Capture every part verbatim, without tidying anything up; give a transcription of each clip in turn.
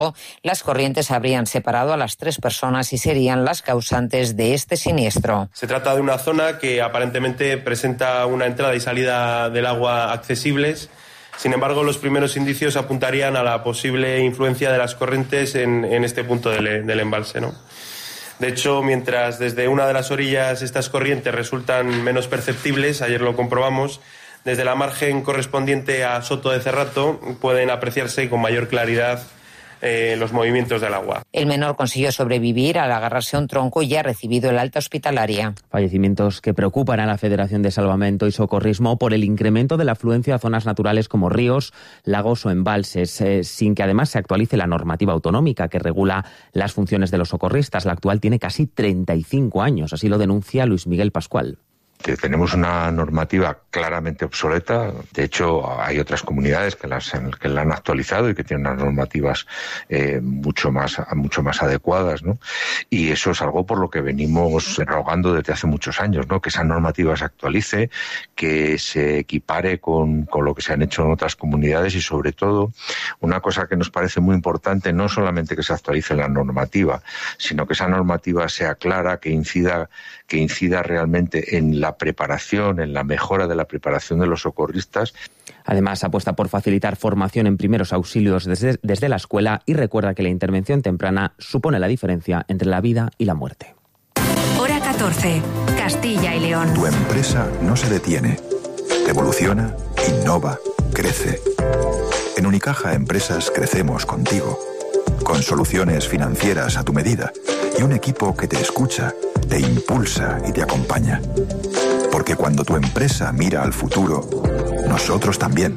Las corrientes habrían separado a las tres personas y serían las causantes de este siniestro. Se trata de una zona que aparentemente presenta una entrada y salida del agua accesibles. Sin embargo, los primeros indicios apuntarían a la posible influencia de las corrientes en, en este punto del, del embalse, ¿no? De hecho, mientras desde una de las orillas estas corrientes resultan menos perceptibles, ayer lo comprobamos, desde la margen correspondiente a Soto de Cerrato pueden apreciarse con mayor claridad Eh, los movimientos del agua. El menor consiguió sobrevivir al agarrarse a un tronco y ya ha recibido el alta hospitalaria. Fallecimientos que preocupan a la Federación de Salvamento y Socorrismo por el incremento de la afluencia a zonas naturales como ríos, lagos o embalses, eh, sin que además se actualice la normativa autonómica que regula las funciones de los socorristas. La actual tiene casi treinta y cinco años, así lo denuncia Luis Miguel Pascual. Que tenemos una normativa claramente obsoleta. De hecho, hay otras comunidades que, las, que la han actualizado y que tienen unas normativas eh, mucho más mucho más adecuadas, ¿no? Y eso es algo por lo que venimos rogando desde hace muchos años, ¿no? Que esa normativa se actualice, que se equipare con, con lo que se han hecho en otras comunidades y, sobre todo, una cosa que nos parece muy importante, no solamente que se actualice la normativa, sino que esa normativa sea clara, que incida, que incida realmente en la preparación, en la mejora de la preparación de los socorristas. Además, apuesta por facilitar formación en primeros auxilios desde, desde la escuela y recuerda que la intervención temprana supone la diferencia entre la vida y la muerte. Hora catorce, Castilla y León. Tu empresa no se detiene. Evoluciona, innova, crece. En Unicaja Empresas crecemos contigo, con soluciones financieras a tu medida y un equipo que te escucha, te impulsa y te acompaña. Porque cuando tu empresa mira al futuro, nosotros también.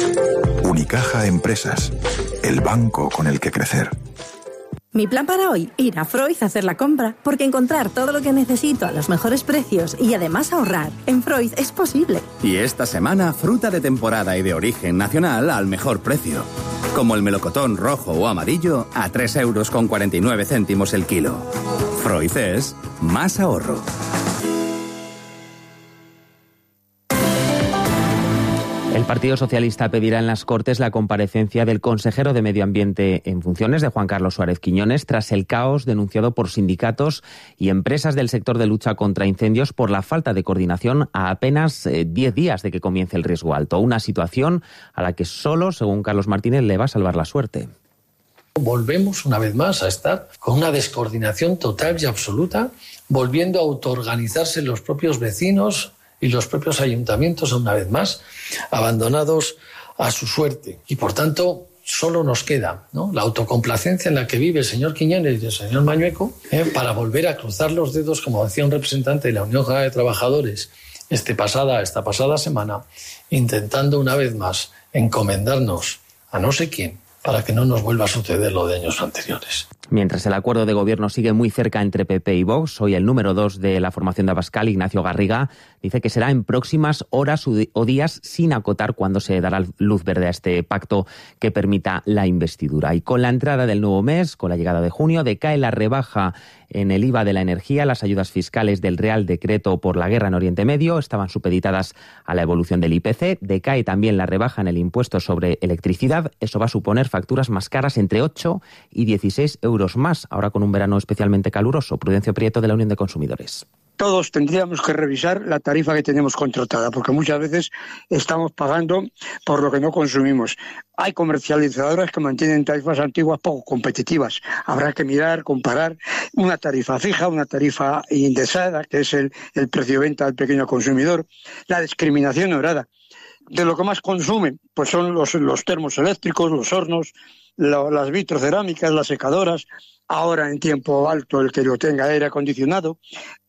Unicaja Empresas, el banco con el que crecer. Mi plan para hoy, ir a Freud a hacer la compra, porque encontrar todo lo que necesito a los mejores precios y además ahorrar en Freud es posible. Y esta semana, fruta de temporada y de origen nacional al mejor precio. Como el melocotón rojo o amarillo a tres euros con cuarenta y nueve céntimos el kilo. Freud es más ahorro. El Partido Socialista pedirá en las Cortes la comparecencia del consejero de Medio Ambiente en funciones de Juan Carlos Suárez Quiñones tras el caos denunciado por sindicatos y empresas del sector de lucha contra incendios por la falta de coordinación a apenas diez días de que comience el riesgo alto. Una situación a la que solo, según Carlos Martínez, le va a salvar la suerte. Volvemos una vez más a estar con una descoordinación total y absoluta, volviendo a autoorganizarse los propios vecinos y los propios ayuntamientos, una vez más, abandonados a su suerte. Y, por tanto, solo nos queda, ¿no?, la autocomplacencia en la que vive el señor Quiñones y el señor Mañueco, ¿eh? para volver a cruzar los dedos, como decía un representante de la Unión General de Trabajadores este pasada, esta pasada semana, intentando una vez más encomendarnos a no sé quién para que no nos vuelva a suceder lo de años anteriores. Mientras el acuerdo de gobierno sigue muy cerca entre P P y Vox, hoy el número dos de la formación de Abascal, Ignacio Garriga, dice que será en próximas horas o días, sin acotar cuándo se dará luz verde a este pacto que permita la investidura. Y con la entrada del nuevo mes, con la llegada de junio, decae la rebaja en el I V A de la energía. Las ayudas fiscales del Real Decreto por la guerra en Oriente Medio estaban supeditadas a la evolución del I P C. Decae también la rebaja en el impuesto sobre electricidad. Eso va a suponer facturas más caras entre ocho y dieciséis euros más, ahora con un verano especialmente caluroso. Prudencio Prieto, de la Unión de Consumidores. Todos tendríamos que revisar la tarifa que tenemos contratada, porque muchas veces estamos pagando por lo que no consumimos. Hay comercializadoras que mantienen tarifas antiguas poco competitivas. Habrá que mirar, comparar una tarifa fija, una tarifa indexada, que es el, el precio de venta del pequeño consumidor. La discriminación obrada. De lo que más consumen, pues son los, los termos eléctricos, los hornos, lo, las vitrocerámicas, las secadoras. Ahora en tiempo alto el que lo tenga aire acondicionado,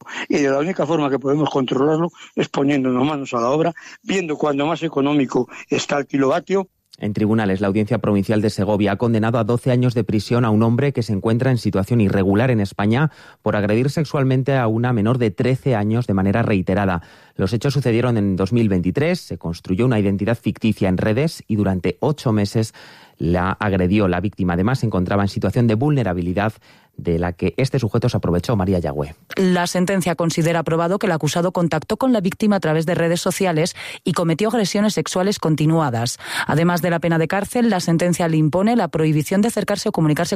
y de la única forma que podemos controlarlo es poniéndonos manos a la obra, viendo cuándo más económico está el kilovatio. En tribunales, la Audiencia Provincial de Segovia ha condenado a doce años de prisión a un hombre que se encuentra en situación irregular en España por agredir sexualmente a una menor de trece años de manera reiterada. Los hechos sucedieron en dos mil veintitrés, se construyó una identidad ficticia en redes y durante ocho meses la agredió. La víctima además se encontraba en situación de vulnerabilidad de la que este sujeto se aprovechó. María Yagüe. La sentencia considera probado que el acusado contactó con la víctima a través de redes sociales y cometió agresiones sexuales continuadas. Además de la pena de cárcel, la sentencia le impone la prohibición de acercarse o comunicarse